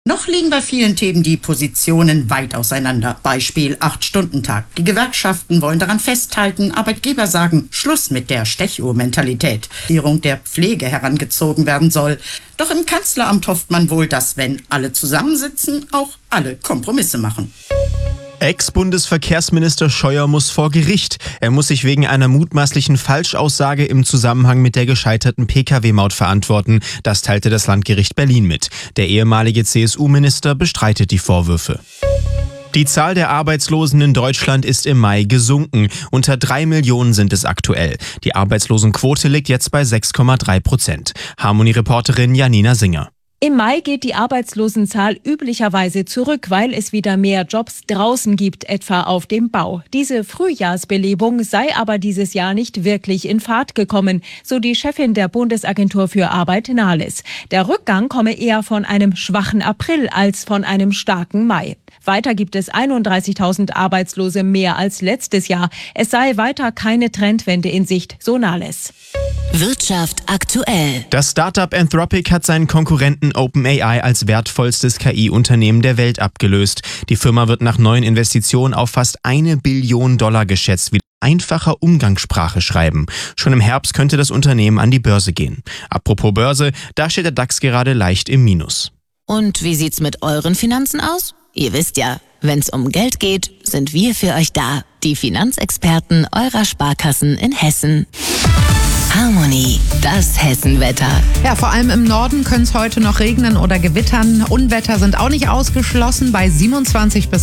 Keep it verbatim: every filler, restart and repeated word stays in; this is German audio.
Noch liegen bei vielen Themen die Positionen weit auseinander. Beispiel acht-Stunden-Tag. Die Gewerkschaften wollen daran festhalten, Arbeitgeber sagen, Schluss mit der Stechuhr-Mentalität. Die Regierung der Pflege herangezogen werden soll. Doch im Kanzleramt hofft man wohl, dass, wenn alle zusammensitzen, auch alle Kompromisse machen. Ex-Bundesverkehrsminister Scheuer muss vor Gericht. Er muss sich wegen einer mutmaßlichen Falschaussage im Zusammenhang mit der gescheiterten P K W-Maut verantworten. Das teilte das Landgericht Berlin mit. Der ehemalige C S U-Minister bestreitet die Vorwürfe. Die Zahl der Arbeitslosen in Deutschland ist im Mai gesunken. Unter drei Millionen sind es aktuell. Die Arbeitslosenquote liegt jetzt bei sechs Komma drei Prozent. Harmonie-Reporterin Janina Singer. Im Mai geht die Arbeitslosenzahl üblicherweise zurück, weil es wieder mehr Jobs draußen gibt, etwa auf dem Bau. Diese Frühjahrsbelebung sei aber dieses Jahr nicht wirklich in Fahrt gekommen, so die Chefin der Bundesagentur für Arbeit Nahles. Der Rückgang komme eher von einem schwachen April als von einem starken Mai. Weiter gibt es einunddreißigtausend Arbeitslose mehr als letztes Jahr. Es sei weiter keine Trendwende in Sicht, so Nahles. Wirtschaft aktuell. Das Startup Anthropic hat seinen Konkurrenten OpenAI als wertvollstes K I-Unternehmen der Welt abgelöst. Die Firma wird nach neuen Investitionen auf fast eine Billion Dollar geschätzt, wie einfacher Umgangssprache schreiben. Schon im Herbst könnte das Unternehmen an die Börse gehen. Apropos Börse, da steht der DAX gerade leicht im Minus. Und wie sieht's mit euren Finanzen aus? Ihr wisst ja, wenn's um Geld geht, sind wir für euch da. Die Finanzexperten eurer Sparkassen in Hessen. Harmonie, das Hessenwetter. Ja, vor allem im Norden könnte es heute noch regnen oder gewittern. Unwetter sind auch nicht ausgeschlossen bei siebenundzwanzig bis